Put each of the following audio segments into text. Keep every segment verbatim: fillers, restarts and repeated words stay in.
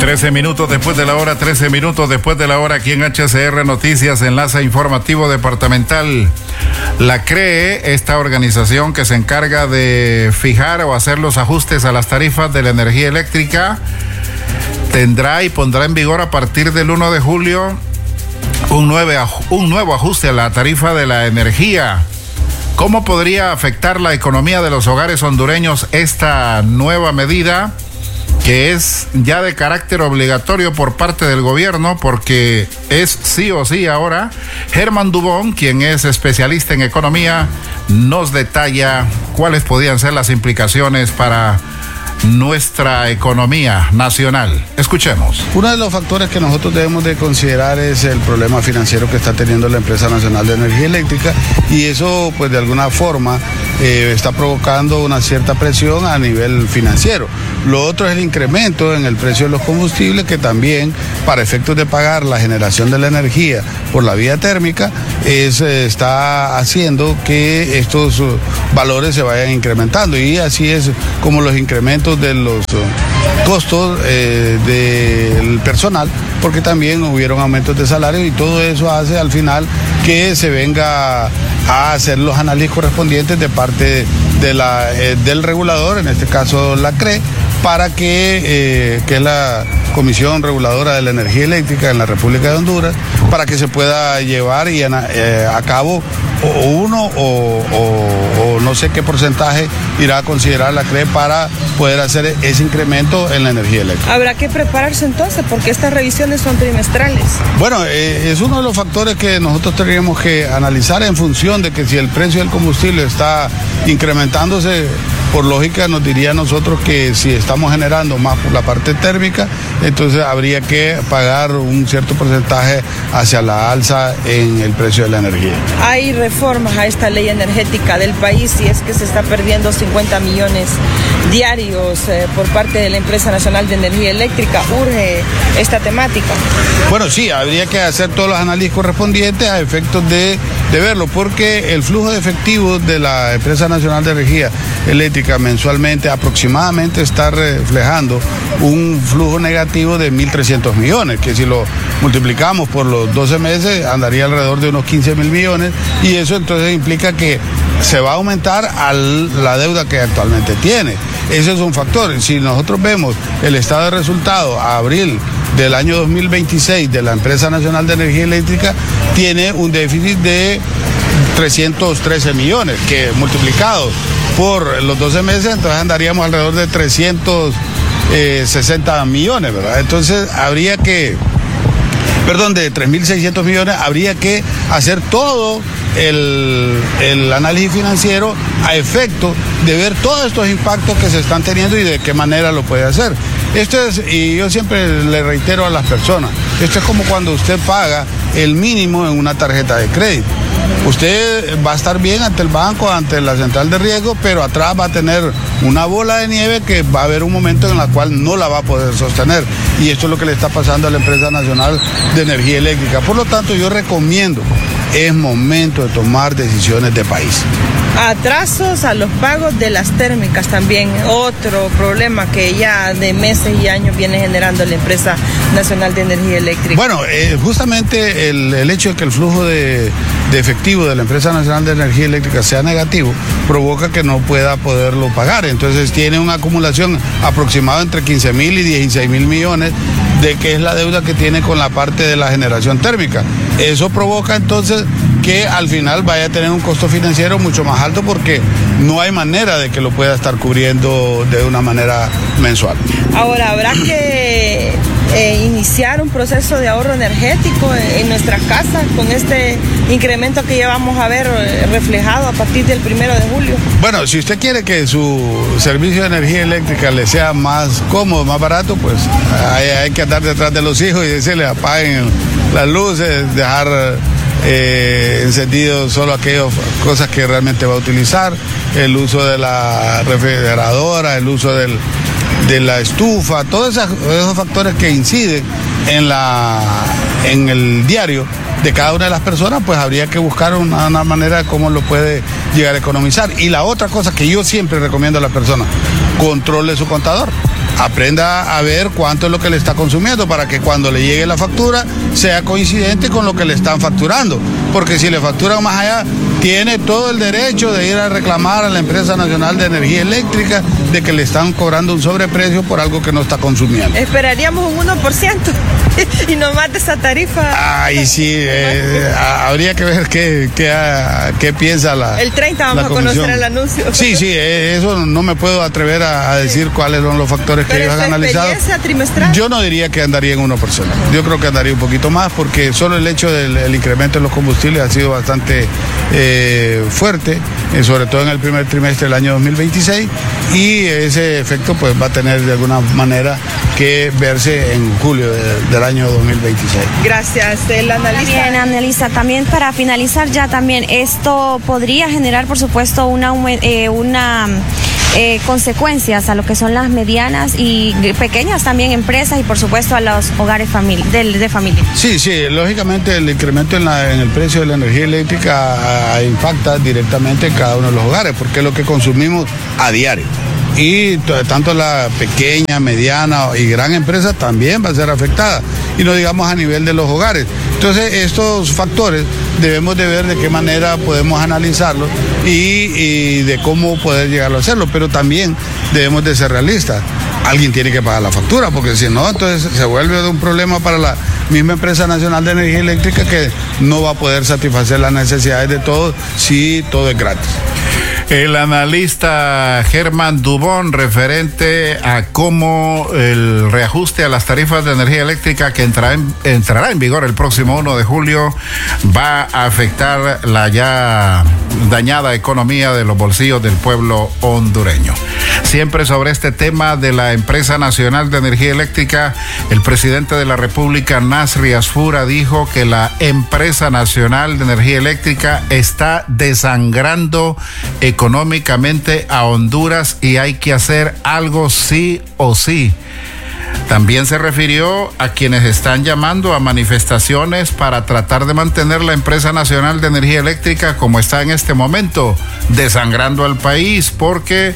trece minutos después de la hora, trece minutos después de la hora, aquí en H C R Noticias, Enlace Informativo Departamental. La C R E, esta organización que se encarga de fijar o hacer los ajustes a las tarifas de la energía eléctrica, tendrá y pondrá en vigor a partir del primero de julio un nuevo, un nuevo ajuste a la tarifa de la energía. ¿Cómo podría afectar la economía de los hogares hondureños esta nueva medida, que es ya de carácter obligatorio por parte del gobierno, porque es sí o sí ahora? Germán Dubón, quien es especialista en economía, nos detalla cuáles podrían ser las implicaciones para nuestra economía nacional. Escuchemos. Uno de los factores que nosotros debemos de considerar es el problema financiero que está teniendo la Empresa Nacional de Energía Eléctrica, y eso pues de alguna forma eh, está provocando una cierta presión a nivel financiero. Lo otro es el incremento en el precio de los combustibles, que también, para efectos de pagar la generación de la energía por la vía térmica, es, eh, está haciendo que estos uh, valores se vayan incrementando, y así es como los incrementos de los uh, costos eh, del personal, porque también hubieron aumentos de salario, y todo eso hace al final que se venga a hacer los análisis correspondientes de parte de la, eh, del regulador, en este caso la C R E, para que, eh, que es la Comisión Reguladora de la Energía Eléctrica en la República de Honduras, para que se pueda llevar y, eh, a cabo o uno o, o, o no sé qué porcentaje irá a considerar la C R E para poder hacer ese incremento en la energía eléctrica. Habrá que prepararse entonces, porque estas revisiones son trimestrales. Bueno, eh, es uno de los factores que nosotros tendríamos que analizar, en función de que si el precio del combustible está incrementándose, por lógica nos diría a nosotros que si estamos generando más por la parte térmica, entonces habría que pagar un cierto porcentaje hacia la alza en el precio de la energía. Hay reformas a esta ley energética del país, y es que se está perdiendo cincuenta millones diarios eh, por parte de la Empresa Nacional de Energía Eléctrica. ¿Urge esta temática? Bueno, sí, habría que hacer todos los análisis correspondientes a efectos de, de verlo, porque el flujo de efectivo de la Empresa Nacional de Energía Eléctrica mensualmente aproximadamente está reflejando un flujo negativo de mil trescientos millones, que si lo multiplicamos por los doce meses andaría alrededor de unos quince mil millones, y eso entonces implica que se va a aumentar a la deuda que actualmente tiene. Ese es un factor. Si nosotros vemos el estado de resultado a abril del año dos mil veintiséis de la Empresa Nacional de Energía Eléctrica, tiene un déficit de trescientos trece millones, que multiplicado por los doce meses, entonces andaríamos alrededor de trescientos sesenta millones, ¿verdad? Entonces habría que, perdón, de tres mil seiscientos millones, habría que hacer todo el, el análisis financiero a efecto de ver todos estos impactos que se están teniendo y de qué manera lo puede hacer. Esto es, y yo siempre le reitero a las personas, esto es como cuando usted paga el mínimo en una tarjeta de crédito. Usted va a estar bien ante el banco, ante la central de riesgo, pero atrás va a tener una bola de nieve que va a haber un momento en el cual no la va a poder sostener. Y esto es lo que le está pasando a la Empresa Nacional de Energía Eléctrica. Por lo tanto, yo recomiendo, es momento de tomar decisiones de país. Atrasos a los pagos de las térmicas también, otro problema que ya de meses y años viene generando la Empresa Nacional de Energía Eléctrica. Bueno, eh, justamente el, el hecho de que el flujo de, de efectivo de la Empresa Nacional de Energía Eléctrica sea negativo, provoca que no pueda poderlo pagar. Entonces tiene una acumulación aproximada entre quince mil y dieciséis mil millones, de que es la deuda que tiene con la parte de la generación térmica. Eso provoca entonces que al final vaya a tener un costo financiero mucho más alto, porque no hay manera de que lo pueda estar cubriendo de una manera mensual. Ahora, habrá que eh, iniciar un proceso de ahorro energético en, en nuestras casas con este incremento que ya vamos a ver eh, reflejado a partir del primero de julio. Bueno, si usted quiere que su servicio de energía eléctrica le sea más cómodo, más barato, pues hay, hay que andar detrás de los hijos y decirle apaguen las luces, dejar eh, encendido solo aquellas cosas que realmente va a utilizar, el uso de la refrigeradora, el uso del, de la estufa, todos esos, esos factores que inciden en, la, en el diario de cada una de las personas, pues habría que buscar una, una manera de cómo lo puede llegar a economizar. Y la otra cosa que yo siempre recomiendo a las personas, controle su contador. aprenda a ver cuánto es lo que le está consumiendo para que cuando le llegue la factura sea coincidente con lo que le están facturando. Porque si le facturan más allá, tiene todo el derecho de ir a reclamar a la Empresa Nacional de Energía Eléctrica de que le están cobrando un sobreprecio por algo que no está consumiendo. Esperaríamos un uno por ciento y no más de esa tarifa. Ay, sí, eh, habría que ver qué, qué, qué piensa la El treinta vamos a conocer el anuncio. Sí, sí, eh, eso no me puedo atrever a, a decir sí. cuáles son los factores que ellos han analizado. Trimestral? Yo no diría que andaría en uno por ciento. Yo creo que andaría un poquito más porque solo el hecho del el incremento en los combustibles ha sido bastante eh, fuerte, eh, sobre todo en el primer trimestre del año dos mil veintiséis, y ese efecto pues va a tener de alguna manera que verse en julio de, del año dos mil veintiséis. Gracias, el analista. Bien, analista. También para finalizar ya también, esto podría generar por supuesto una, eh, una eh, consecuencias a lo que son las medianas y pequeñas también empresas y por supuesto a los hogares famili- de, de familia. Sí, sí, lógicamente el incremento en, la, en el precio de la energía eléctrica a, impacta directamente en cada uno de los hogares porque es lo que consumimos a diario. Y tanto la pequeña, mediana y gran empresa también va a ser afectada, y no digamos a nivel de los hogares. Entonces estos factores debemos de ver de qué manera podemos analizarlos y, y de cómo poder llegarlo a hacerlo, pero también debemos de ser realistas. Alguien tiene que pagar la factura, porque si no, entonces se vuelve un problema para la misma Empresa Nacional de Energía Eléctrica que no va a poder satisfacer las necesidades de todos si todo es gratis. El analista Germán Dubón, referente a cómo el reajuste a las tarifas de energía eléctrica que entrará en, entrará en vigor el próximo uno de julio va a afectar la ya dañada economía de los bolsillos del pueblo hondureño. Siempre sobre este tema de la Empresa Nacional de Energía Eléctrica, el presidente de la República, Nasri Asfura, dijo que la Empresa Nacional de Energía Eléctrica está desangrando económicamente a Honduras y hay que hacer algo sí o sí. También se refirió a quienes están llamando a manifestaciones para tratar de mantener la Empresa Nacional de Energía Eléctrica como está en este momento, desangrando al país, porque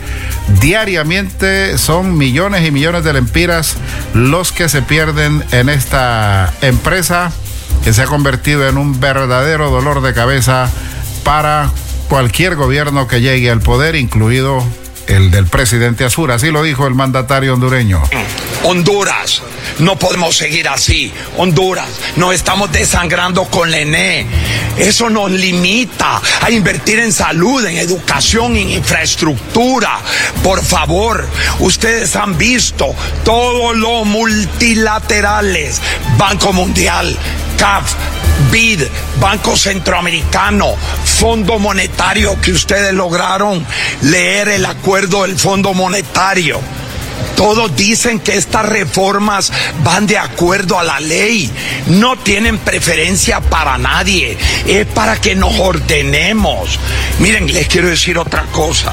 diariamente son millones y millones de lempiras los que se pierden en esta empresa que se ha convertido en un verdadero dolor de cabeza para cualquier gobierno que llegue al poder, incluido el del presidente Asfura. Así lo dijo el mandatario hondureño. Honduras, no podemos seguir así. Honduras, nos estamos desangrando con la E N E. Eso nos limita a invertir en salud, en educación, en infraestructura. Por favor, ustedes han visto todos los multilaterales, Banco Mundial, C A F, B I D, Banco Centroamericano, Fondo Monetario, que ustedes lograron leer el acuerdo del Fondo Monetario. Todos dicen que estas reformas van de acuerdo a la ley, no tienen preferencia para nadie, es para que nos ordenemos. Miren, les quiero decir otra cosa.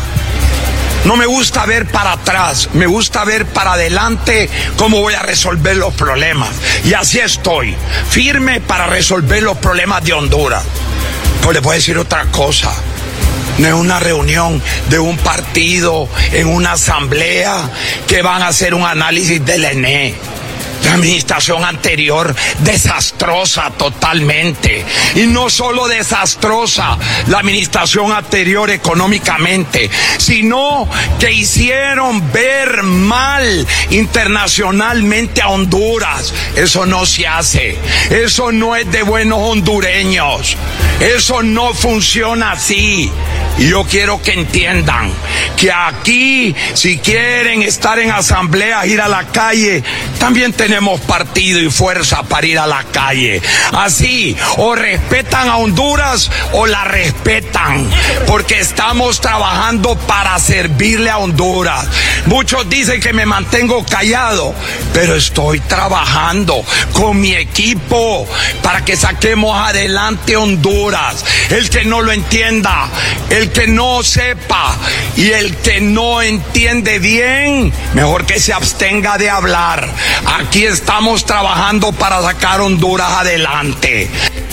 No me gusta ver para atrás, me gusta ver para adelante cómo voy a resolver los problemas. Y así estoy, firme para resolver los problemas de Honduras. Pues les voy a decir otra cosa. No es una reunión de un partido en una asamblea que van a hacer un análisis del E N E. La administración anterior, desastrosa totalmente. Y no solo desastrosa la administración anterior económicamente, sino que hicieron ver mal internacionalmente a Honduras. Eso no se hace. Eso no es de buenos hondureños. Eso no funciona así. Y yo quiero que entiendan que aquí, si quieren estar en asambleas, ir a la calle, también tenemos partido y fuerza para ir a la calle. Así, o respetan a Honduras o la respetan, porque estamos trabajando para servirle a Honduras. Muchos dicen que me mantengo callado, pero estoy trabajando con mi equipo para que saquemos adelante Honduras. El que no lo entienda, el que no sepa y el que no entiende bien, mejor que se abstenga de hablar. Aquí estamos trabajando para sacar Honduras adelante.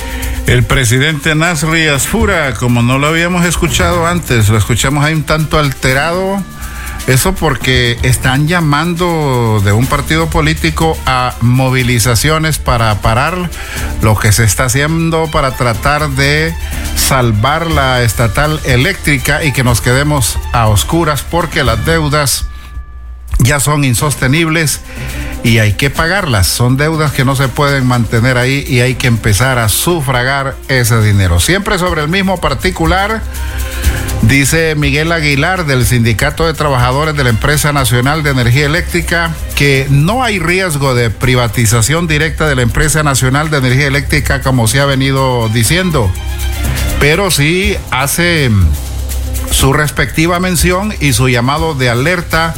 El presidente Nasri Asfura, como no lo habíamos escuchado antes, lo escuchamos ahí un tanto alterado, Eso porque están llamando de un partido político a movilizaciones para parar lo que se está haciendo para tratar de salvar la estatal eléctrica y que nos quedemos a oscuras porque las deudas ya son insostenibles y hay que pagarlas. Son deudas que no se pueden mantener ahí y hay que empezar a sufragar ese dinero. Siempre sobre el mismo particular, dice Miguel Aguilar del Sindicato de Trabajadores de la Empresa Nacional de Energía Eléctrica que no hay riesgo de privatización directa de la Empresa Nacional de Energía Eléctrica como se ha venido diciendo, pero sí hace su respectiva mención y su llamado de alerta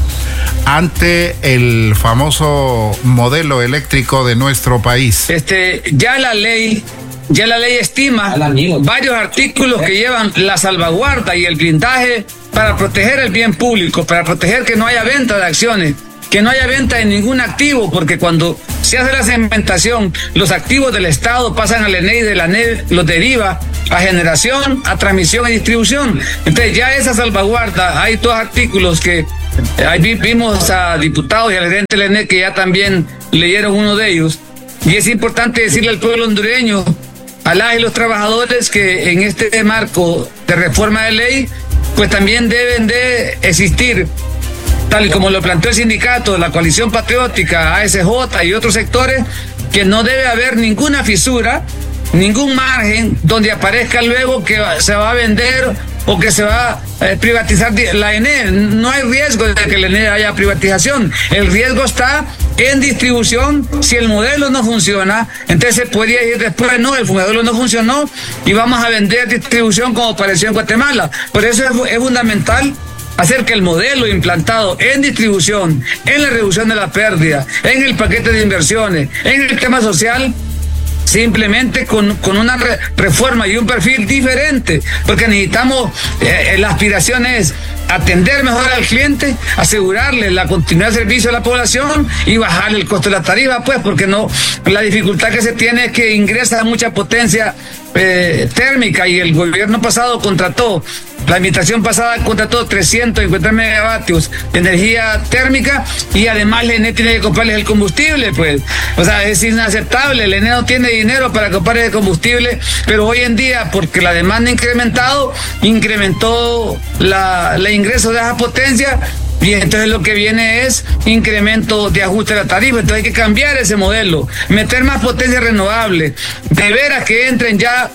ante el famoso modelo eléctrico de nuestro país. Este, ya la ley, ya la ley estima varios artículos que llevan la salvaguarda y el blindaje para proteger el bien público, para proteger que no haya venta de acciones, que no haya venta de ningún activo, porque cuando se hace la segmentación, los activos del Estado pasan al E N E y de la E N E los deriva a generación, a transmisión y distribución. Entonces ya esa salvaguarda, hay dos artículos que ahí vimos a diputados y al gerente del E N E que ya también leyeron uno de ellos, y es importante decirle al pueblo hondureño, a las y los trabajadores, que en este marco de reforma de ley, pues también deben de existir, tal y como lo planteó el sindicato, la Coalición Patriótica, A S J y otros sectores, que no debe haber ninguna fisura, ningún margen donde aparezca luego que se va a vender o que se va a privatizar la E N E. No hay riesgo de que la E N E haya privatización. El riesgo está en distribución. Si el modelo no funciona, entonces se podría ir después, no, el modelo no funcionó y vamos a vender distribución como pareció en Guatemala. Por eso es, es fundamental hacer que el modelo implantado en distribución, en la reducción de la pérdida, en el paquete de inversiones, en el tema social, simplemente con, con una re, reforma y un perfil diferente, porque necesitamos, eh, la aspiración es atender mejor al cliente, asegurarle la continuidad de servicio a la población y bajar el costo de la tarifa, pues, porque no, la dificultad que se tiene es que ingresa mucha potencia eh, térmica y el gobierno pasado contrató, la administración pasada contrató trescientos cincuenta megavatios de energía térmica y además la E N E tiene que comprarles el combustible, pues. O sea, es inaceptable, la E N E no tiene dinero para comprar el combustible, pero hoy en día, porque la demanda ha incrementado, incrementó la, la ingreso de esa potencia, y entonces lo que viene es incremento de ajuste de la tarifa. Entonces hay que cambiar ese modelo, meter más potencia renovable, de veras que entren ya,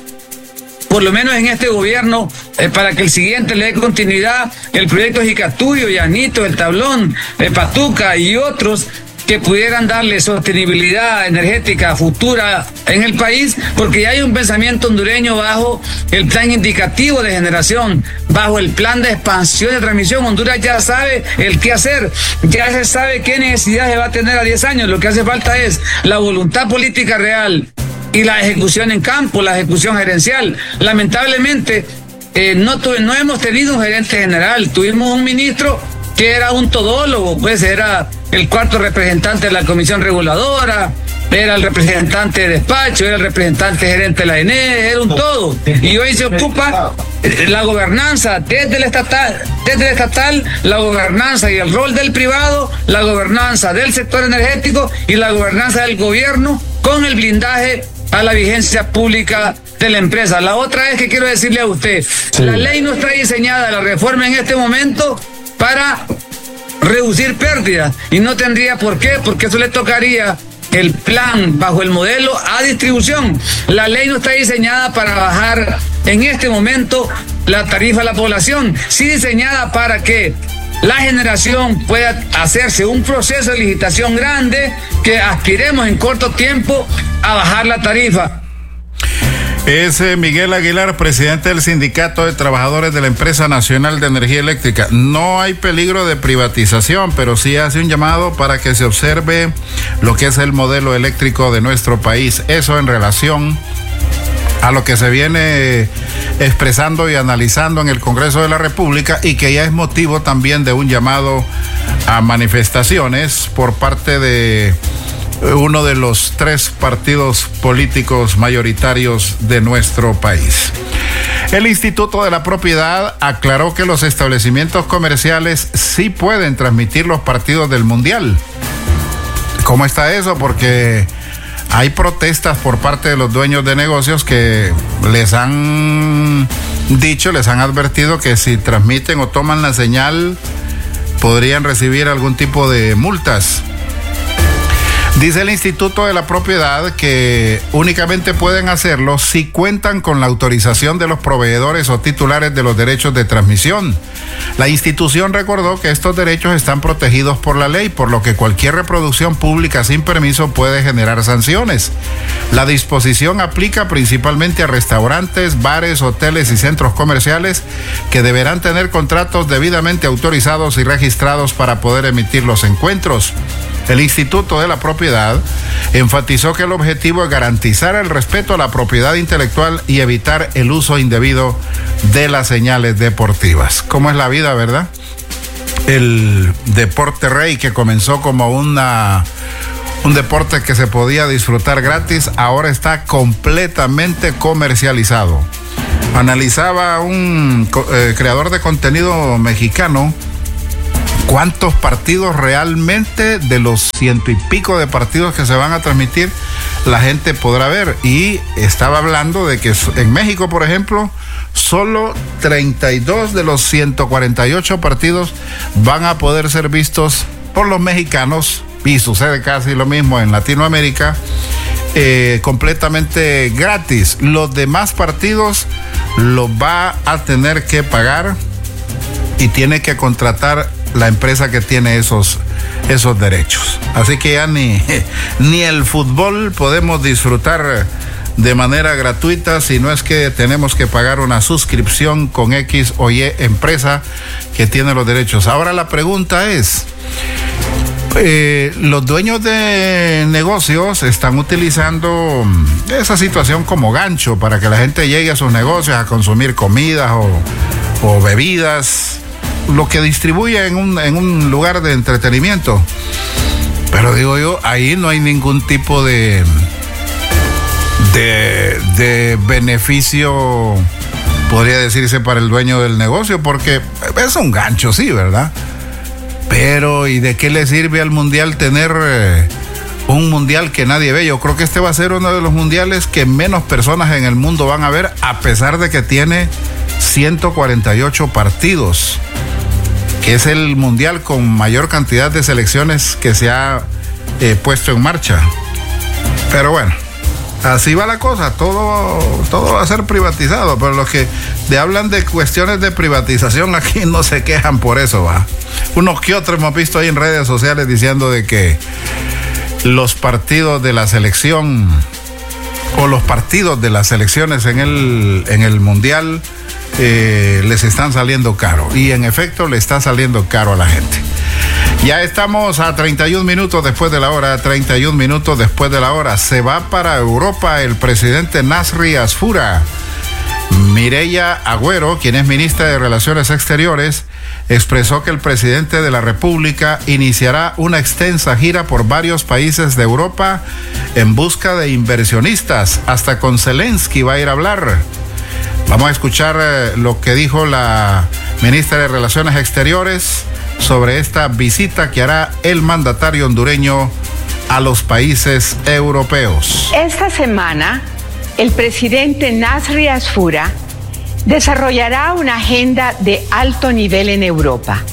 por lo menos en este gobierno, eh, para que el siguiente le dé continuidad, el proyecto Jicatuyo, Llanito, El Tablón, eh, Patuca y otros que pudieran darle sostenibilidad energética futura en el país, porque ya hay un pensamiento hondureño bajo el plan indicativo de generación, bajo el plan de expansión de transmisión. Honduras ya sabe el qué hacer, ya se sabe qué necesidades va a tener a diez años. Lo que hace falta es la voluntad política real y la ejecución en campo, la ejecución gerencial. Lamentablemente, eh, no, tuve, no hemos tenido un gerente general, tuvimos un ministro que era un todólogo, pues era el cuarto representante de la Comisión Reguladora, era el representante de despacho, era el representante gerente de la E N E, era un todo. Y hoy se ocupa la gobernanza desde el estatal, desde el estatal, la gobernanza y el rol del privado, la gobernanza del sector energético y la gobernanza del gobierno con el blindaje a la vigencia pública de la empresa. La otra es que quiero decirle a usted, sí, la ley no está diseñada, la reforma en este momento, para reducir pérdidas, y no tendría por qué, porque eso le tocaría el plan bajo el modelo a distribución. La ley no está diseñada para bajar en este momento la tarifa a la población, sí diseñada para que la generación pueda hacerse un proceso de licitación grande, que aspiremos en corto tiempo a bajar la tarifa. Es eh, Miguel Aguilar, presidente del Sindicato de Trabajadores de la Empresa Nacional de Energía Eléctrica. No hay peligro de privatización, pero sí hace un llamado para que se observe lo que es el modelo eléctrico de nuestro país. Eso en relación a lo que se viene expresando y analizando en el Congreso de la República, y que ya es motivo también de un llamado a manifestaciones por parte de uno de los tres partidos políticos mayoritarios de nuestro país. El Instituto de la Propiedad aclaró que los establecimientos comerciales sí pueden transmitir los partidos del Mundial. ¿Cómo está eso? Porque hay protestas por parte de los dueños de negocios que les han dicho, les han advertido que si transmiten o toman la señal podrían recibir algún tipo de multas. Dice el Instituto de la Propiedad que únicamente pueden hacerlo si cuentan con la autorización de los proveedores o titulares de los derechos de transmisión. La institución recordó que estos derechos están protegidos por la ley, por lo que cualquier reproducción pública sin permiso puede generar sanciones. La disposición aplica principalmente a restaurantes, bares, hoteles y centros comerciales que deberán tener contratos debidamente autorizados y registrados para poder emitir los encuentros. El Instituto de la Propiedad enfatizó que el objetivo es garantizar el respeto a la propiedad intelectual y evitar el uso indebido de las señales deportivas. ¿Cómo es la vida, verdad? El deporte rey, que comenzó como una, un deporte que se podía disfrutar gratis, ahora está completamente comercializado. Analizaba un eh, creador de contenido mexicano cuántos partidos realmente de los ciento y pico de partidos que se van a transmitir la gente podrá ver, y estaba hablando de que en México, por ejemplo, solo treinta y dos de los ciento cuarenta y ocho partidos van a poder ser vistos por los mexicanos, y sucede casi lo mismo en Latinoamérica, eh, completamente gratis. Los demás partidos los va a tener que pagar y tiene que contratar la empresa que tiene esos, esos derechos. Así que ya ni, ni el fútbol podemos disfrutar de manera gratuita, si no es que tenemos que pagar una suscripción con X o Y empresa que tiene los derechos. Ahora la pregunta es, eh, los dueños de negocios están utilizando esa situación como gancho para que la gente llegue a sus negocios a consumir comidas o, o bebidas, lo que distribuye en un, en un lugar de entretenimiento. Pero digo yo, ahí no hay ningún tipo de, de, de beneficio, podría decirse, para el dueño del negocio, porque es un gancho, sí, ¿verdad? Pero ¿y de qué le sirve al mundial tener eh, un mundial que nadie ve? Yo creo que este va a ser uno de los mundiales que menos personas en el mundo van a ver, a pesar de que tiene ciento cuarenta y ocho partidos, que es el mundial con mayor cantidad de selecciones que se ha eh, puesto en marcha. Pero bueno, así va la cosa, todo, todo va a ser privatizado, pero los que te hablan de cuestiones de privatización aquí no se quejan por eso, va. Unos que otros hemos visto ahí en redes sociales diciendo de que los partidos de la selección o los partidos de las selecciones en el, en el mundial Eh, les están saliendo caro, y en efecto le está saliendo caro a la gente. Ya estamos a treinta y un minutos después de la hora, treinta y un minutos después de la hora. Se va para Europa el presidente Nasri Asfura. Mireya Agüero, quien es ministra de Relaciones Exteriores, expresó que el presidente de la República iniciará una extensa gira por varios países de Europa en busca de inversionistas. Hasta con Zelensky va a ir a hablar. Vamos a escuchar eh, lo que dijo la ministra de Relaciones Exteriores sobre esta visita que hará el mandatario hondureño a los países europeos. Esta semana, el presidente Nasri Asfura desarrollará una agenda de alto nivel en Europa,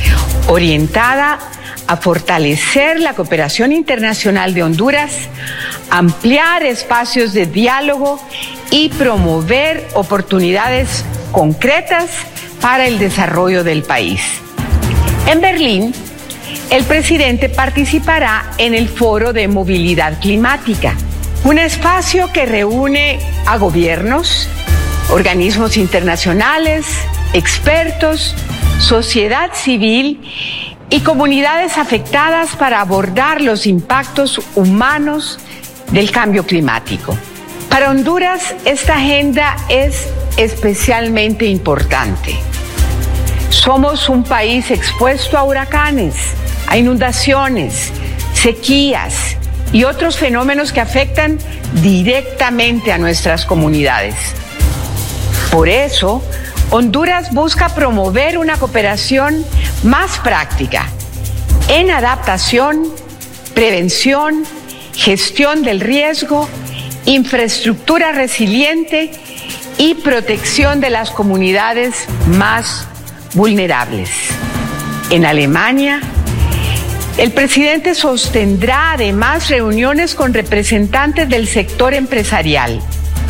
orientada a fortalecer la cooperación internacional de Honduras, ampliar espacios de diálogo y promover oportunidades concretas para el desarrollo del país. En Berlín, el presidente participará en el Foro de Movilidad Climática, un espacio que reúne a gobiernos, organismos internacionales, expertos, sociedad civil y comunidades afectadas para abordar los impactos humanos del cambio climático. Para Honduras, esta agenda es especialmente importante. Somos un país expuesto a huracanes, a inundaciones, sequías y otros fenómenos que afectan directamente a nuestras comunidades. Por eso, Honduras busca promover una cooperación más práctica en adaptación, prevención, gestión del riesgo, infraestructura resiliente y protección de las comunidades más vulnerables. En Alemania, el presidente sostendrá además reuniones con representantes del sector empresarial,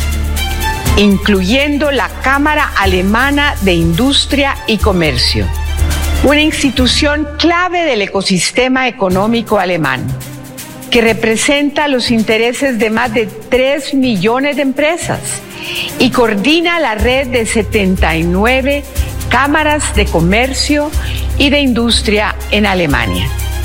incluyendo la Cámara Alemana de Industria y Comercio, una institución clave del ecosistema económico alemán, que representa los intereses de más de tres millones de empresas y coordina la red de setenta y nueve cámaras de comercio y de industria en Alemania.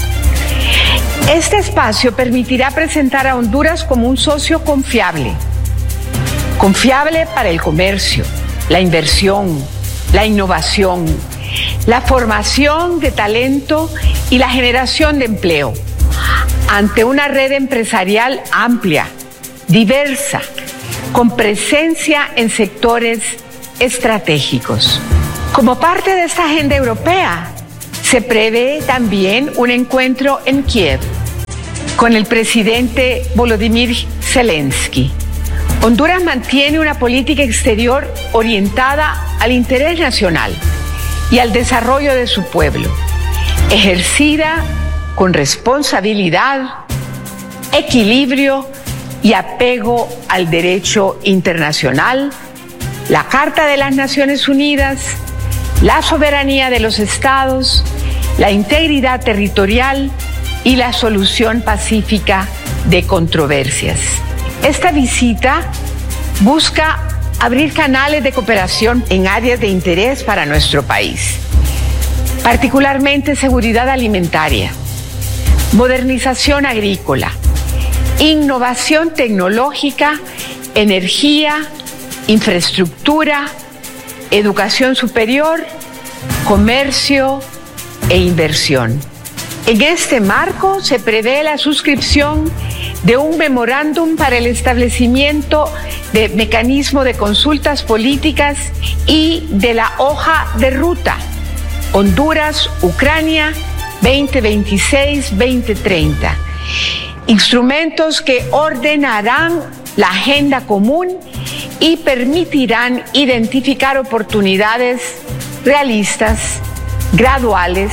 Este espacio permitirá presentar a Honduras como un socio confiable, confiable para el comercio, la inversión, la innovación, la formación de talento y la generación de empleo, ante una red empresarial amplia, diversa, con presencia en sectores estratégicos. Como parte de esta agenda europea, se prevé también un encuentro en Kiev con el presidente Volodymyr Zelensky. Honduras mantiene una política exterior orientada al interés nacional y al desarrollo de su pueblo, ejercida con responsabilidad, equilibrio y apego al derecho internacional, la Carta de las Naciones Unidas, la soberanía de los estados, la integridad territorial y la solución pacífica de controversias. Esta visita busca abrir canales de cooperación en áreas de interés para nuestro país, particularmente seguridad alimentaria, modernización agrícola, innovación tecnológica, energía, infraestructura, educación superior, comercio e inversión. En este marco se prevé la suscripción de un memorándum para el establecimiento de mecanismo de consultas políticas y de la hoja de ruta Honduras-Ucrania veinte veintiséis veinte treinta, instrumentos que ordenarán la agenda común y permitirán identificar oportunidades realistas, graduales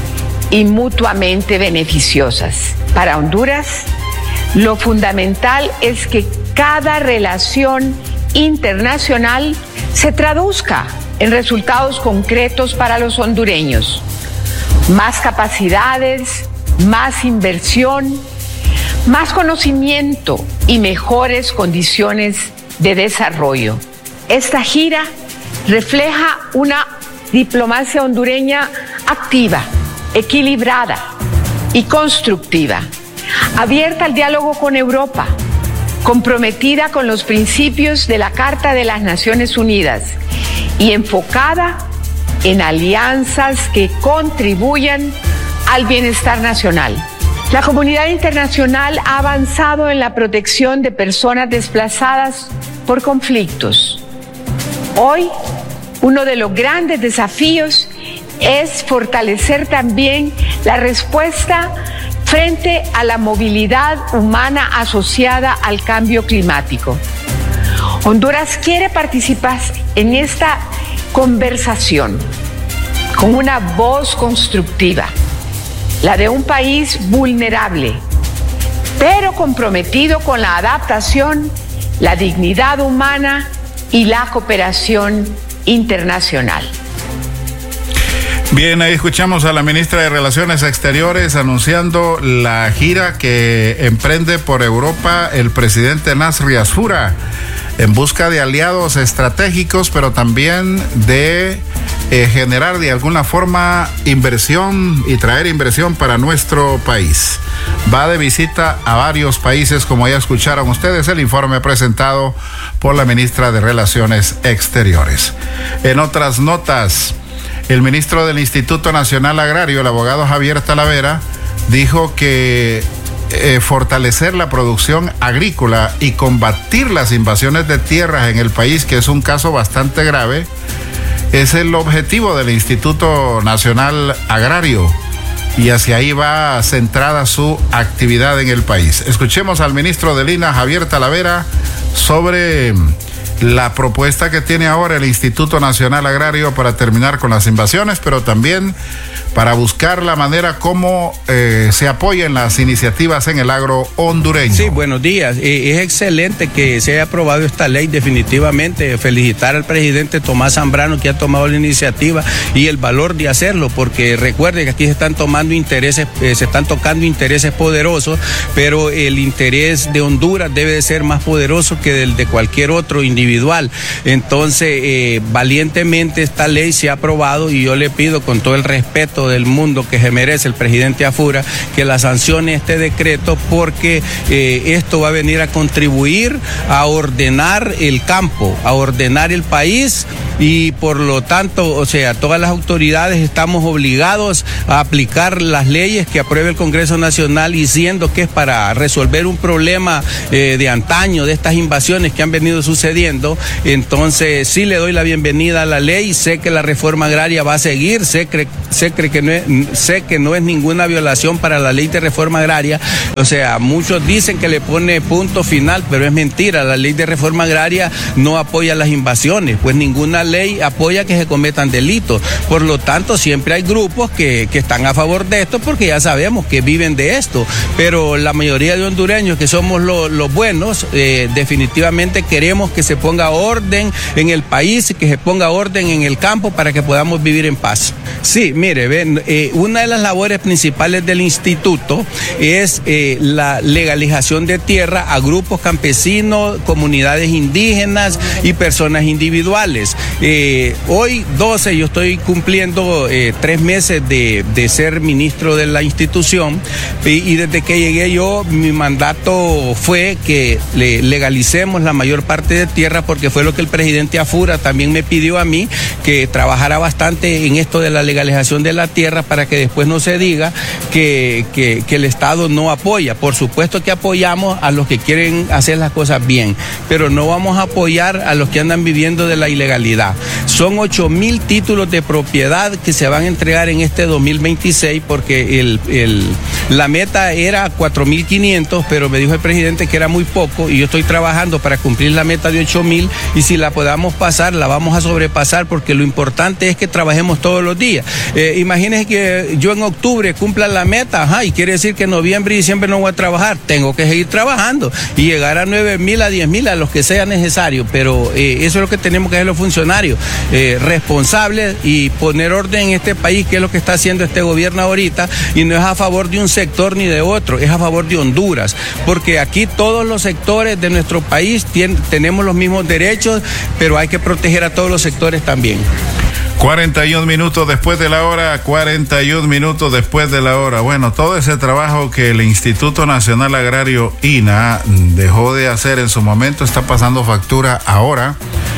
y mutuamente beneficiosas. Para Honduras, lo fundamental es que cada relación internacional se traduzca en resultados concretos para los hondureños. Más capacidades, más inversión, más conocimiento y mejores condiciones de desarrollo. Esta gira refleja una diplomacia hondureña activa, equilibrada y constructiva, abierta al diálogo con Europa, comprometida con los principios de la Carta de las Naciones Unidas y enfocada en alianzas que contribuyan al bienestar nacional. La comunidad internacional ha avanzado en la protección de personas desplazadas por conflictos. Hoy, uno de los grandes desafíos es fortalecer también la respuesta frente a la movilidad humana asociada al cambio climático. Honduras quiere participar en esta conversación con una voz constructiva, la de un país vulnerable, pero comprometido con la adaptación, la dignidad humana y la cooperación internacional. Bien, ahí escuchamos a la ministra de Relaciones Exteriores anunciando la gira que emprende por Europa el presidente Nasri Asfura en busca de aliados estratégicos, pero también de eh, generar de alguna forma inversión y traer inversión para nuestro país. Va de visita a varios países, como ya escucharon ustedes el informe presentado por la ministra de Relaciones Exteriores. En otras notas, el ministro del Instituto Nacional Agrario, el abogado Javier Talavera, dijo que eh, fortalecer la producción agrícola y combatir las invasiones de tierras en el país, que es un caso bastante grave, es el objetivo del Instituto Nacional Agrario. Y hacia ahí va centrada su actividad en el país. Escuchemos al ministro del I N A, Javier Talavera, sobre la propuesta que tiene ahora el Instituto Nacional Agrario para terminar con las invasiones, pero también para buscar la manera como eh, se apoyen las iniciativas en el agro hondureño. Sí, buenos días. Eh, es excelente que se haya aprobado esta ley, definitivamente. Felicitar al presidente Tomás Zambrano, que ha tomado la iniciativa y el valor de hacerlo, porque recuerde que aquí se están tomando intereses, eh, se están tocando intereses poderosos, pero el interés de Honduras debe de ser más poderoso que el de cualquier otro individual. Entonces, eh, valientemente esta ley se ha aprobado y yo le pido, con todo el respeto del mundo que se merece el presidente Afura, que la sancione este decreto, porque eh, esto va a venir a contribuir a ordenar el campo, a ordenar el país, y por lo tanto, o sea, todas las autoridades estamos obligados a aplicar las leyes que apruebe el Congreso Nacional, diciendo que es para resolver un problema eh, de antaño, de estas invasiones que han venido sucediendo. Entonces sí le doy la bienvenida a la ley, sé que la reforma agraria va a seguir, sé, cre sé, cre que no es, sé que no es ninguna violación para la ley de reforma agraria. O sea, muchos dicen que le pone punto final, pero es mentira. La ley de reforma agraria no apoya las invasiones, pues ninguna ley apoya que se cometan delitos. Por lo tanto, siempre hay grupos que, que están a favor de esto, porque ya sabemos que viven de esto, pero la mayoría de hondureños, que somos los lo buenos, eh, definitivamente queremos que se ponga orden en el país y que se ponga orden en el campo para que podamos vivir en paz. Sí, mire, ven, eh, una de las labores principales del instituto es eh, la legalización de tierra a grupos campesinos, comunidades indígenas y personas individuales. Eh, hoy doce, yo estoy cumpliendo eh, tres meses de, de ser ministro de la institución, y, y desde que llegué yo, mi mandato fue que le legalicemos la mayor parte de tierra, porque fue lo que el presidente Afura también me pidió a mí, que trabajara bastante en esto de la legalización de la tierra, para que después no se diga que, que, que el Estado no apoya. Por supuesto que apoyamos a los que quieren hacer las cosas bien, pero no vamos a apoyar a los que andan viviendo de la ilegalidad. Son ocho mil títulos de propiedad que se van a entregar en este dos mil veintiséis, porque el, el, la meta era cuatro mil quinientos, pero me dijo el presidente que era muy poco, y yo estoy trabajando para cumplir la meta de ocho mil, y si la podamos pasar, la vamos a sobrepasar, porque lo importante es que trabajemos todos los días. Eh, imagínense que yo en octubre cumpla la meta, ajá, y quiere decir que en noviembre y diciembre no voy a trabajar. Tengo que seguir trabajando y llegar a nueve mil, a diez mil, a los que sea necesario, pero eh, eso es lo que tenemos que hacer los funcionarios, eh, responsables, y poner orden en este país, que es lo que está haciendo este gobierno ahorita, y no es a favor de un sector ni de otro, es a favor de Honduras, porque aquí todos los sectores de nuestro país tienen, tenemos los mismos derechos, pero hay que proteger a todos los sectores también. cuarenta y un minutos después de la hora, cuarenta y un minutos después de la hora. Bueno, todo ese trabajo que el Instituto Nacional Agrario I N A dejó de hacer en su momento está pasando factura ahora,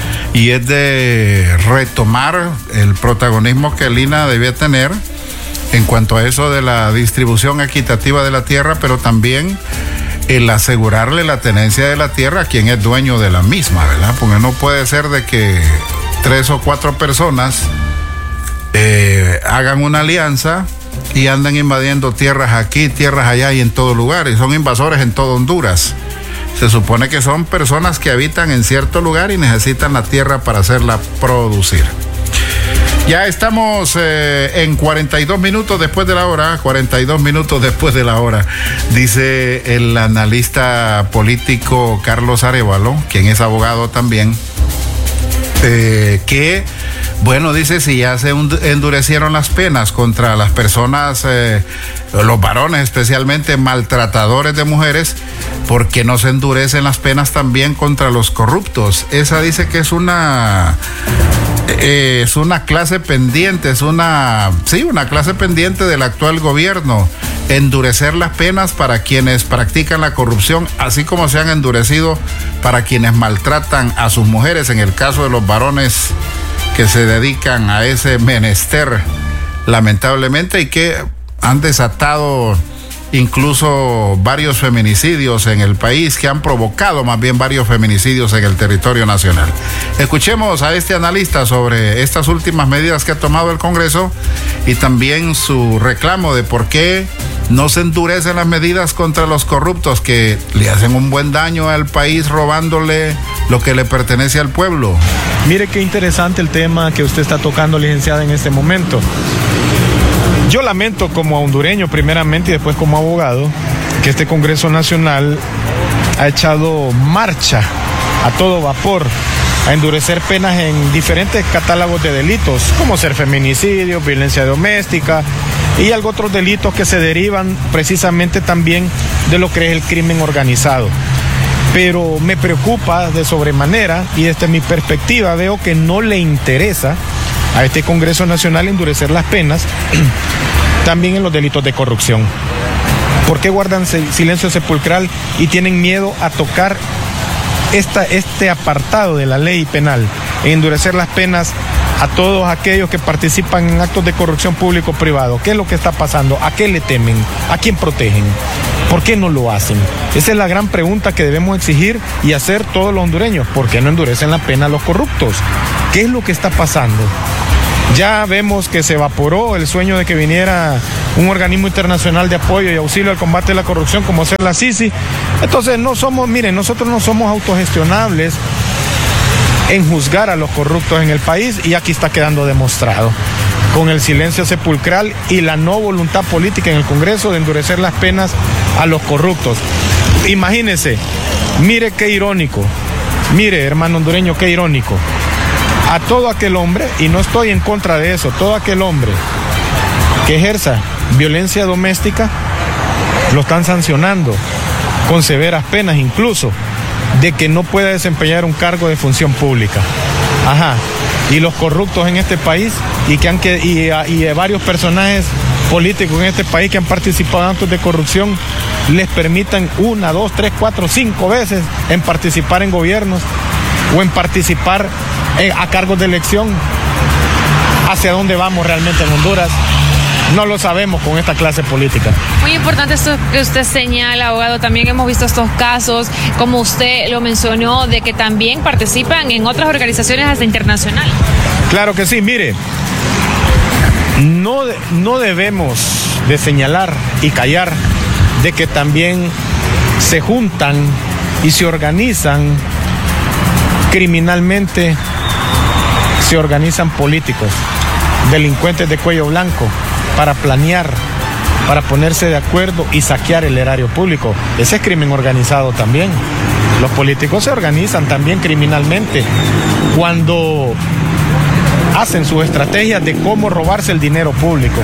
y es de retomar el protagonismo que el I N A debía tener en cuanto a eso de la distribución equitativa de la tierra, pero también el asegurarle la tenencia de la tierra a quien es dueño de la misma, ¿verdad? Porque no puede ser de que tres o cuatro personas eh, hagan una alianza y anden invadiendo tierras aquí, tierras allá y en todo lugar, y son invasores en todo Honduras. Se supone que son personas que habitan en cierto lugar y necesitan la tierra para hacerla producir. Ya estamos eh, en cuarenta y dos minutos después de la hora, cuarenta y dos minutos después de la hora, dice el analista político Carlos Arévalo, quien es abogado también, eh, que, bueno, dice, si ya se endurecieron las penas contra las personas, eh, los varones especialmente maltratadores de mujeres, ¿por qué no se endurecen las penas también contra los corruptos? Esa dice que es una... Eh, es una clase pendiente, es una, sí, una clase pendiente del actual gobierno, endurecer las penas para quienes practican la corrupción, así como se han endurecido para quienes maltratan a sus mujeres, en el caso de los varones que se dedican a ese menester, lamentablemente, y que han desatado incluso varios feminicidios en el país, que han provocado más bien varios feminicidios en el territorio nacional. Escuchemos a este analista sobre estas últimas medidas que ha tomado el Congreso y también su reclamo de por qué no se endurecen las medidas contra los corruptos que le hacen un buen daño al país robándole lo que le pertenece al pueblo. Mire qué interesante el tema que usted está tocando, licenciada, en este momento. Yo lamento como hondureño primeramente y después como abogado que este Congreso Nacional ha echado marcha a todo vapor a endurecer penas en diferentes catálogos de delitos, como ser feminicidio, violencia doméstica y algo otros delitos que se derivan precisamente también de lo que es el crimen organizado. Pero me preocupa de sobremanera, y desde mi perspectiva veo que no le interesa a este Congreso Nacional endurecer las penas también en los delitos de corrupción. ¿Por qué guardan silencio sepulcral y tienen miedo a tocar esta, este apartado de la ley penal, en endurecer las penas a todos aquellos que participan en actos de corrupción público-privado? ¿Qué es lo que está pasando? ¿A qué le temen? ¿A quién protegen? ¿Por qué no lo hacen? Esa es la gran pregunta que debemos exigir y hacer todos los hondureños. ¿Por qué no endurecen la pena a los corruptos? ¿Qué es lo que está pasando? Ya vemos que se evaporó el sueño de que viniera un organismo internacional de apoyo y auxilio al combate de la corrupción como ser la Sisi. Entonces no somos, miren, nosotros no somos autogestionables en juzgar a los corruptos en el país, y aquí está quedando demostrado con el silencio sepulcral y la no voluntad política en el Congreso de endurecer las penas a los corruptos. Imagínense, mire qué irónico, mire, hermano hondureño, qué irónico. A todo aquel hombre, y no estoy en contra de eso, todo aquel hombre que ejerza violencia doméstica, lo están sancionando con severas penas, incluso de que no pueda desempeñar un cargo de función pública. Ajá. Y los corruptos en este país, y que han que y, y varios personajes políticos en este país que han participado en actos de corrupción, les permitan una, dos, tres, cuatro, cinco veces en participar en gobiernos o en participar en, a cargos de elección. ¿Hacia dónde vamos realmente en Honduras? No lo sabemos con esta clase política. Muy importante esto que usted señala, abogado. También hemos visto estos casos, como usted lo mencionó, de que también participan en otras organizaciones hasta internacionales. Claro que sí, mire, no, no debemos de señalar y callar de que también se juntan y se organizan criminalmente, se organizan políticos, delincuentes de cuello blanco, para planear, para ponerse de acuerdo y saquear el erario público. Ese es crimen organizado también. Los políticos se organizan también criminalmente cuando hacen sus estrategias de cómo robarse el dinero público.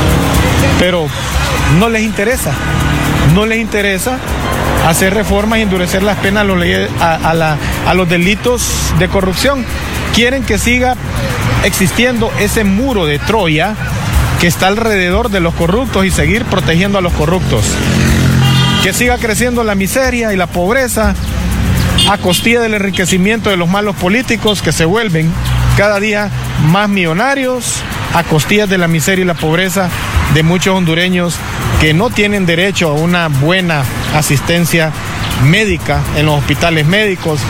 Pero no les interesa, no les interesa hacer reformas y endurecer las penas a los, leyes, a, a, la, a los delitos de corrupción. Quieren que siga existiendo ese muro de Troya que está alrededor de los corruptos y seguir protegiendo a los corruptos. Que siga creciendo la miseria y la pobreza a costilla del enriquecimiento de los malos políticos, que se vuelven cada día más millonarios a costillas de la miseria y la pobreza de muchos hondureños que no tienen derecho a una buena asistencia médica en los hospitales médicos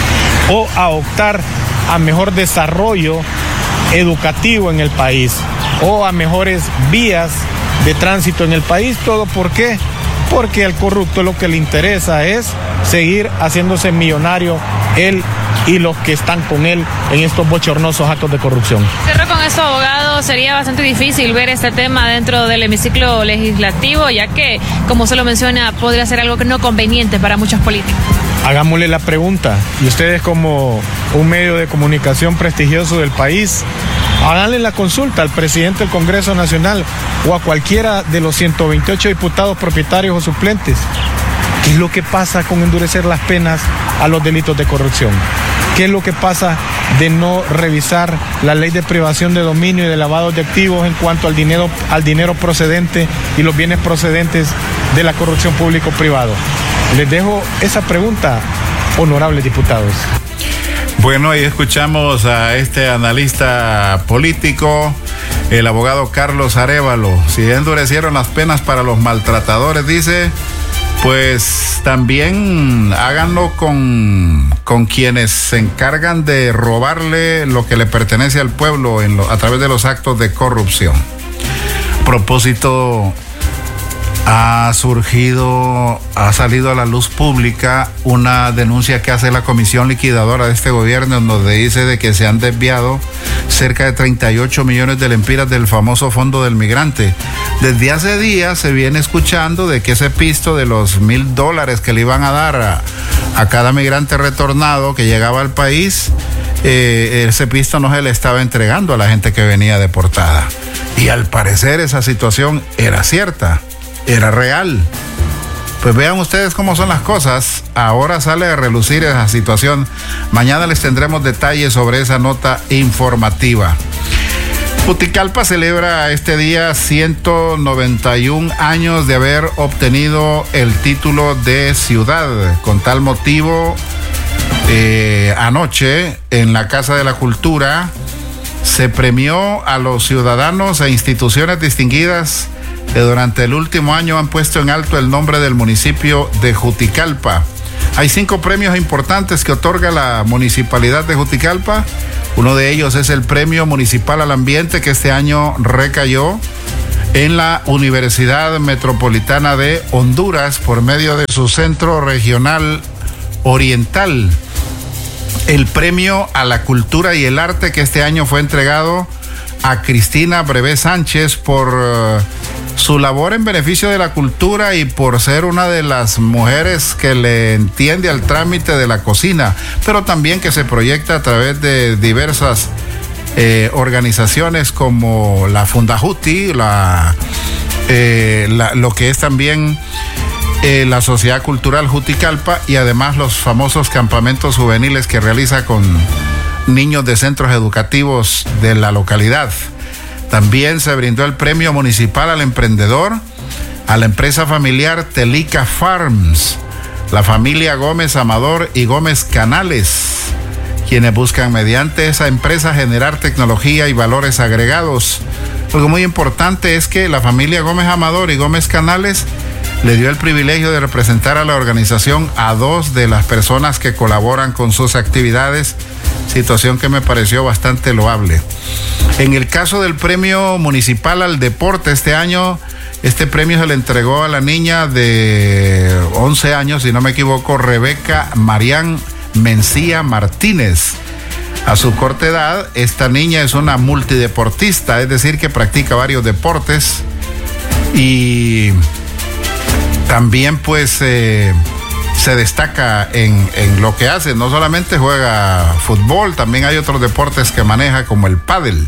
o a optar a mejor desarrollo educativo en el país o a mejores vías de tránsito en el país. ¿Todo por qué? Porque al corrupto lo que le interesa es seguir haciéndose millonario él y los que están con él en estos bochornosos actos de corrupción. Cierro con esto, abogado. Sería bastante difícil ver este tema dentro del hemiciclo legislativo, ya que, como se lo menciona, podría ser algo que no conveniente para muchos políticos. Hagámosle la pregunta, y ustedes como un medio de comunicación prestigioso del país, háganle la consulta al presidente del Congreso Nacional o a cualquiera de los ciento veintiocho diputados propietarios o suplentes. ¿Qué es lo que pasa con endurecer las penas a los delitos de corrupción? ¿Qué es lo que pasa de no revisar la ley de privación de dominio y de lavado de activos en cuanto al dinero, al dinero procedente y los bienes procedentes de la corrupción público-privado? Les dejo esa pregunta, honorables diputados. Bueno, ahí escuchamos a este analista político El abogado Carlos Arévalo, si endurecieron las penas para los maltratadores, dice, pues también háganlo con, con quienes se encargan de robarle lo que le pertenece al pueblo en lo, a través de los actos de corrupción. A propósito, ha surgido, ha salido a la luz pública una denuncia que hace la comisión liquidadora de este gobierno, donde dice de que se han desviado cerca de treinta y ocho millones de lempiras del famoso Fondo del Migrante. Desde hace días se viene escuchando de que ese pisto de los mil dólares que le iban a dar a, a cada migrante retornado que llegaba al país, eh, ese pisto no se le estaba entregando a la gente que venía deportada. Y al parecer esa situación era cierta. Era real. Pues vean ustedes cómo son las cosas. Ahora sale a relucir esa situación. Mañana les tendremos detalles sobre esa nota informativa. Juticalpa celebra este día ciento noventa y un años de haber obtenido el título de ciudad. Con tal motivo, eh, anoche en la Casa de la Cultura se premió a los ciudadanos e instituciones distinguidas que durante el último año han puesto en alto el nombre del municipio de Juticalpa. Hay cinco premios importantes que otorga la municipalidad de Juticalpa. Uno de ellos es el Premio Municipal al Ambiente, que este año recayó en la Universidad Metropolitana de Honduras por medio de su Centro Regional Oriental. El Premio a la Cultura y el Arte, que este año fue entregado a Cristina Brevé Sánchez por uh, su labor en beneficio de la cultura y por ser una de las mujeres que le entiende al trámite de la cocina, pero también que se proyecta a través de diversas eh, organizaciones como la Fundajuti, la, eh, la, lo que es también eh, la Sociedad Cultural Juticalpa, y además los famosos campamentos juveniles que realiza con niños de centros educativos de la localidad. También se brindó el Premio Municipal al Emprendedor a la empresa familiar Telica Farms, la familia Gómez Amador y Gómez Canales, quienes buscan mediante esa empresa generar tecnología y valores agregados. Algo muy importante es que la familia Gómez Amador y Gómez Canales le dio el privilegio de representar a la organización a dos de las personas que colaboran con sus actividades, situación que me pareció bastante loable. En el caso del Premio Municipal al Deporte, este año, este premio se le entregó a la niña de once años, si no me equivoco, Rebeca Marián Mencía Martínez. A su corta edad, esta niña es una multideportista, es decir, que practica varios deportes y también pues eh, se destaca en, en lo que hace. No solamente juega fútbol, también hay otros deportes que maneja como el pádel.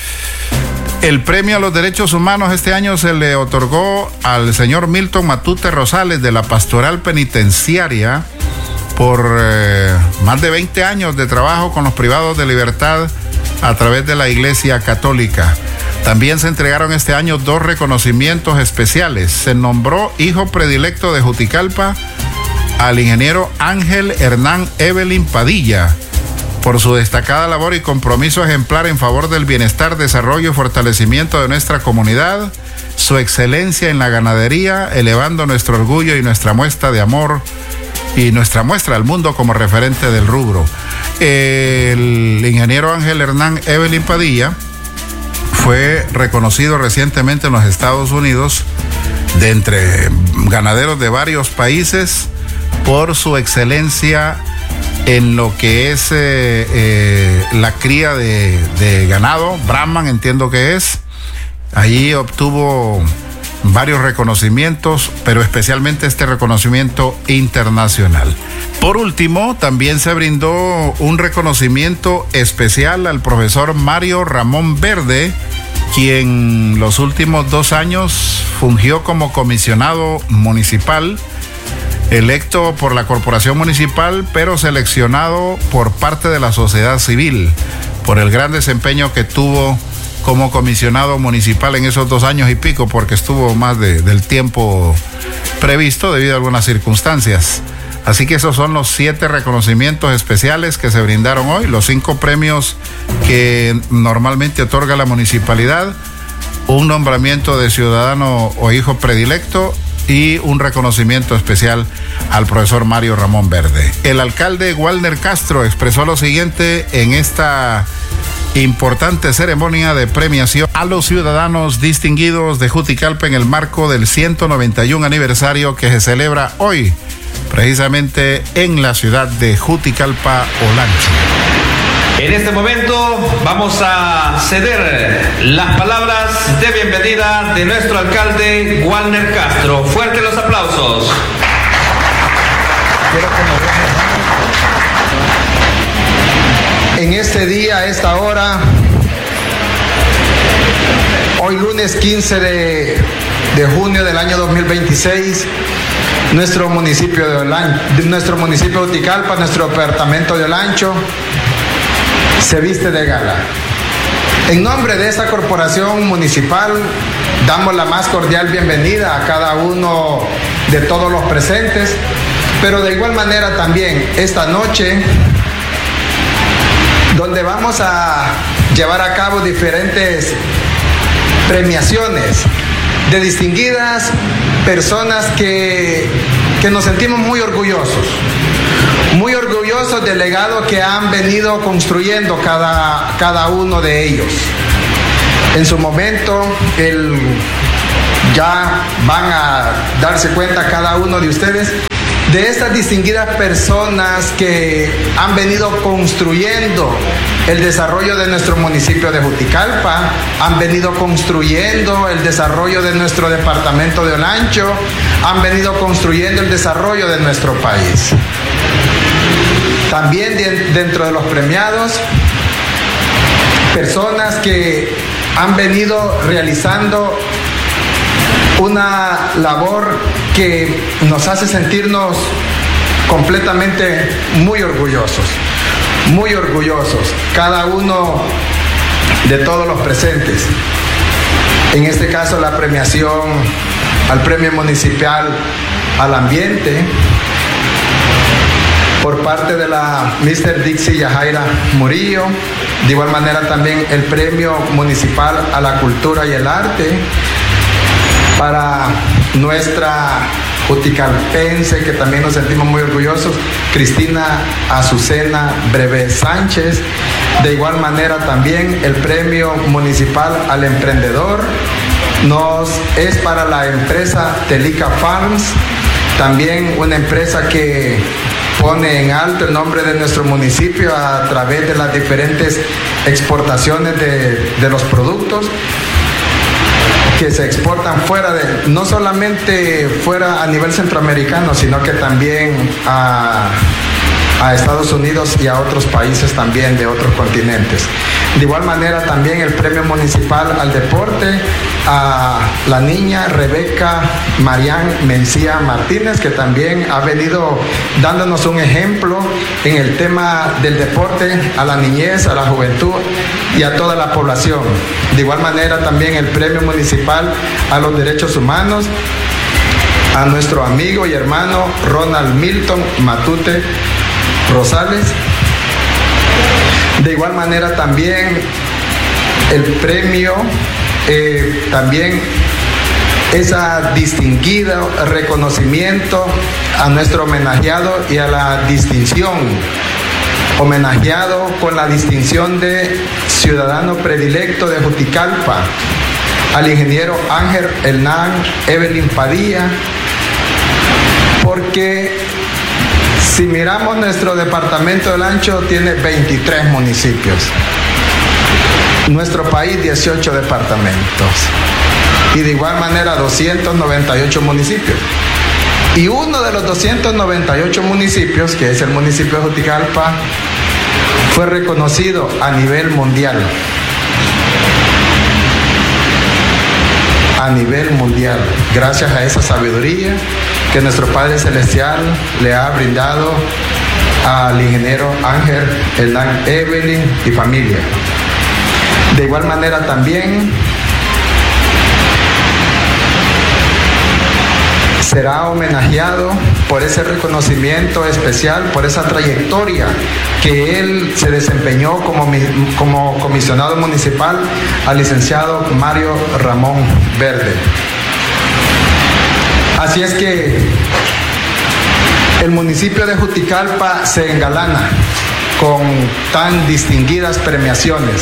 El premio a los derechos humanos este año se le otorgó al señor Milton Matute Rosales de la Pastoral Penitenciaria por eh, más de veinte años de trabajo con los privados de libertad a través de la Iglesia Católica. También se entregaron este año dos reconocimientos especiales. Se nombró hijo predilecto de Juticalpa al ingeniero Ángel Hernán Evelyn Padilla por su destacada labor y compromiso ejemplar en favor del bienestar, desarrollo y fortalecimiento de nuestra comunidad, su excelencia en la ganadería, elevando nuestro orgullo y nuestra muestra de amor y nuestra muestra al mundo como referente del rubro. El ingeniero Ángel Hernán Evelyn Padilla fue reconocido recientemente en los Estados Unidos de entre ganaderos de varios países por su excelencia en lo que es eh, eh, la cría de, de ganado, Brahman entiendo que es. Allí obtuvo varios reconocimientos, pero especialmente este reconocimiento internacional. Por último, también se brindó un reconocimiento especial al profesor Mario Ramón Verde, quien los últimos dos años fungió como comisionado municipal, electo por la corporación municipal, pero seleccionado por parte de la sociedad civil, por el gran desempeño que tuvo como comisionado municipal en esos dos años y pico, porque estuvo más de, del tiempo previsto debido a algunas circunstancias. Así que esos son los siete reconocimientos especiales que se brindaron hoy, los cinco premios que normalmente otorga la municipalidad, un nombramiento de ciudadano o hijo predilecto y un reconocimiento especial al profesor Mario Ramón Verde. El alcalde Walner Castro expresó lo siguiente en esta importante ceremonia de premiación a los ciudadanos distinguidos de Juticalpa en el marco del ciento noventa y uno aniversario que se celebra hoy, precisamente en la ciudad de Juticalpa, Olancho. En este momento vamos a ceder las palabras de bienvenida de nuestro alcalde Walner Castro. Fuertes los aplausos. En este día, a esta hora, hoy lunes quince de, de junio del año dos mil veintiséis, nuestro municipio de Olancho, nuestro municipio de Juticalpa, nuestro departamento de Olancho, se viste de gala. En nombre de esta corporación municipal, damos la más cordial bienvenida a cada uno de todos los presentes, pero de igual manera también esta noche, donde vamos a llevar a cabo diferentes premiaciones de distinguidas personas que, que nos sentimos muy orgullosos. Muy orgullosos del legado que han venido construyendo cada, cada uno de ellos. En su momento, el, ya van a darse cuenta cada uno de ustedes de estas distinguidas personas que han venido construyendo el desarrollo de nuestro municipio de Juticalpa, han venido construyendo el desarrollo de nuestro departamento de Olancho, han venido construyendo el desarrollo de nuestro país. También de, dentro de los premiados, personas que han venido realizando una labor que nos hace sentirnos completamente muy orgullosos, muy orgullosos, cada uno de todos los presentes. En este caso, la premiación al Premio Municipal al Ambiente, por parte de la mister Dixie Yajaira Murillo. De igual manera también el Premio Municipal a la Cultura y el Arte para nuestra juticalpense, que también nos sentimos muy orgullosos, Cristina Azucena Breve Sánchez. De igual manera también el Premio Municipal al Emprendedor nos es para la empresa Telica Farms, también una empresa que pone en alto el nombre de nuestro municipio a través de las diferentes exportaciones de, de los productos que se exportan fuera de, no solamente fuera a nivel centroamericano, sino que también a, a Estados Unidos y a otros países también de otros continentes. De igual manera también el Premio Municipal al Deporte a la niña Rebeca Marián Mencía Martínez, que también ha venido dándonos un ejemplo en el tema del deporte a la niñez, a la juventud y a toda la población. De igual manera también el Premio Municipal a los Derechos Humanos a nuestro amigo y hermano Ronald Milton Matute Rosales. De igual manera también el premio, eh, también esa distinguida reconocimiento a nuestro homenajeado y a la distinción, homenajeado con la distinción de ciudadano predilecto de Juticalpa, al ingeniero Ángel Hernán Evelyn Padilla, porque si miramos nuestro departamento del Ancho tiene veintitrés municipios, nuestro país dieciocho departamentos y de igual manera doscientos noventa y ocho municipios. Y uno de los doscientos noventa y ocho municipios, que es el municipio de Juticalpa, fue reconocido a nivel mundial. A nivel mundial, gracias a esa sabiduría que nuestro Padre Celestial le ha brindado al ingeniero Ángel Hernán Evelyn y familia. De igual manera también será homenajeado por ese reconocimiento especial, por esa trayectoria que él se desempeñó como, como comisionado municipal al licenciado Mario Ramón Verde. Así es que el municipio de Juticalpa se engalana con tan distinguidas premiaciones.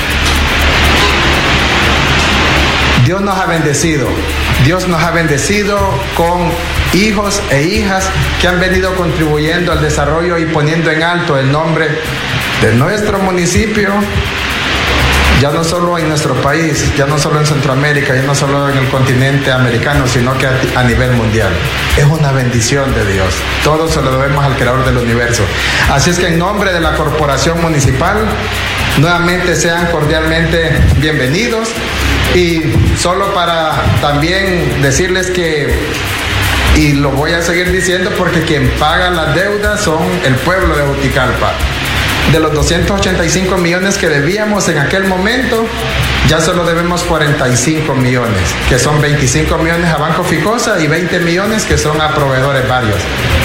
Dios nos ha bendecido, Dios nos ha bendecido con hijos e hijas que han venido contribuyendo al desarrollo y poniendo en alto el nombre de nuestro municipio, ya no solo en nuestro país, ya no solo en Centroamérica, ya no solo en el continente americano, sino que a, a nivel mundial. Es una bendición de Dios. Todo se lo debemos al Creador del universo. Así es que en nombre de la Corporación Municipal, nuevamente sean cordialmente bienvenidos. Y solo para también decirles que, y lo voy a seguir diciendo porque quien paga las deudas son el pueblo de Juticalpa. De los doscientos ochenta y cinco millones que debíamos en aquel momento, ya solo debemos cuarenta y cinco millones, que son veinticinco millones a Banco Ficosa y veinte millones que son a proveedores varios.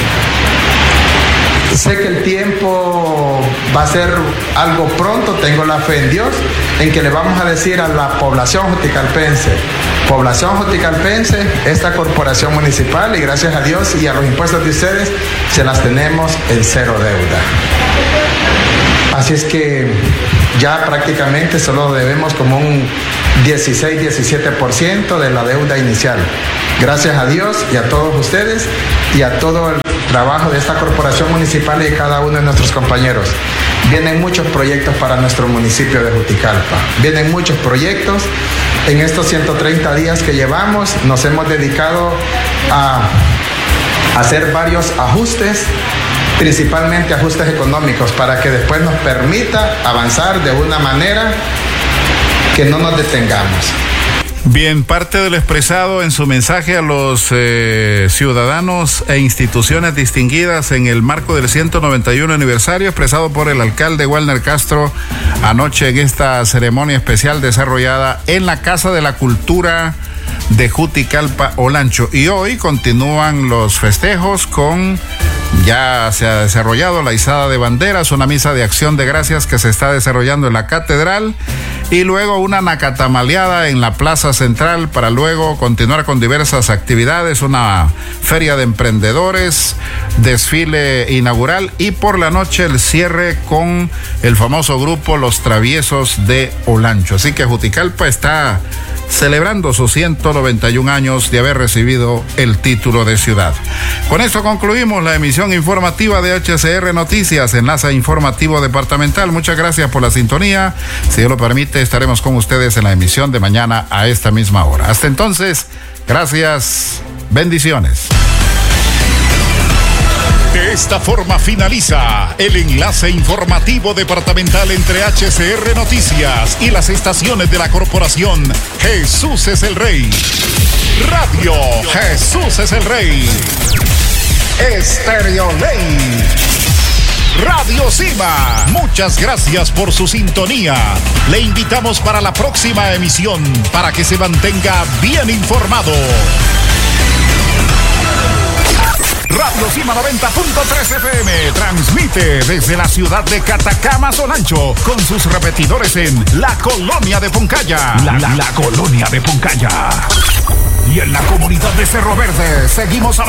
Sé que el tiempo va a ser algo pronto, tengo la fe en Dios, en que le vamos a decir a la población juticalpense, población juticalpense, esta corporación municipal, y gracias a Dios y a los impuestos de ustedes, se las tenemos en cero deuda. Así es que ya prácticamente solo debemos como un dieciséis, diecisiete por ciento de la deuda inicial. Gracias a Dios y a todos ustedes y a todo el trabajo de esta corporación municipal y de cada uno de nuestros compañeros. Vienen muchos proyectos para nuestro municipio de Juticalpa. Vienen muchos proyectos. En estos ciento treinta días que llevamos nos hemos dedicado a hacer varios ajustes, principalmente ajustes económicos, para que después nos permita avanzar de una manera que no nos detengamos. Bien, parte de lo expresado en su mensaje a los eh, ciudadanos e instituciones distinguidas en el marco del ciento noventa y uno aniversario, expresado por el alcalde Walner Castro anoche en esta ceremonia especial desarrollada en la Casa de la Cultura de Juticalpa, Olancho. Y hoy continúan los festejos con, ya se ha desarrollado la izada de banderas, una misa de acción de gracias que se está desarrollando en la catedral, y luego una nacatamaleada en la plaza central para luego continuar con diversas actividades, una feria de emprendedores, desfile inaugural y por la noche el cierre con el famoso grupo Los Traviesos de Olancho. Así que Juticalpa está celebrando sus ciento noventa y un años de haber recibido el título de ciudad. Con esto concluimos la emisión informativa de H C R Noticias, enlace informativo departamental. Muchas gracias por la sintonía. Si Dios lo permite, estaremos con ustedes en la emisión de mañana a esta misma hora. Hasta entonces, gracias, bendiciones. De esta forma finaliza el enlace informativo departamental entre H C R Noticias y las estaciones de la corporación Jesús es el Rey. Radio Jesús es el Rey. Estéreo Ley. Radio Cima. Muchas gracias por su sintonía. Le invitamos para la próxima emisión para que se mantenga bien informado. Radio Cima noventa punto tres F M transmite desde la ciudad de Catacamas, Olancho, con sus repetidores en la colonia de Poncaya. La, la, la colonia de Poncaya. Y en la comunidad de Cerro Verde seguimos avanzando.